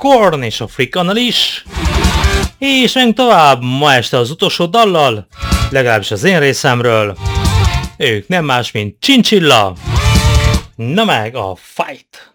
Korn és a Freak is. És menjünk tovább ma este az utolsó dallal, legalábbis az én részemről. Ők nem más, mint Chinchilla. Na meg a Fight!